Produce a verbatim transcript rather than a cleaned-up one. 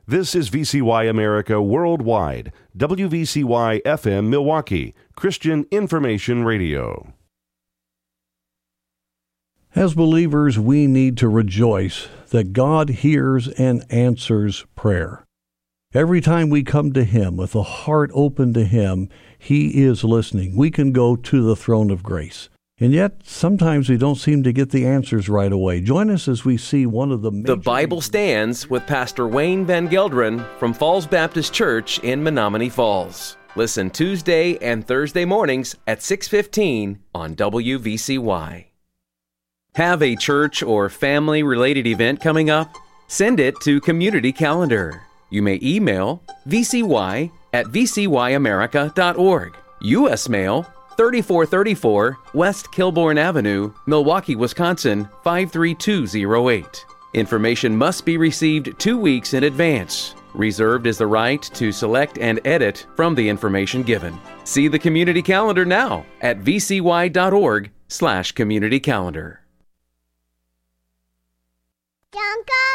This is V C Y America Worldwide, W V C Y F M Milwaukee, Christian Information Radio. As believers, we need to rejoice that God hears and answers prayer. Every time we come to Him with a heart open to Him, He is listening. We can go to the throne of grace. And yet, sometimes we don't seem to get the answers right away. Join us as we see one of the major... The Bible Stands with Pastor Wayne Van Gelderen from Falls Baptist Church in Menominee Falls. Listen Tuesday and Thursday mornings at six fifteen on W V C Y. Have a church or family-related event coming up? Send it to Community Calendar. You may email V C Y at V C Y America dot org. U S mail thirty-four thirty-four West Kilbourne Avenue, Milwaukee, Wisconsin five three two zero eight. Information must be received two weeks in advance. Reserved is the right to select and edit from the information given. See the community calendar now at V C Y dot org slash community calendar. Jungle!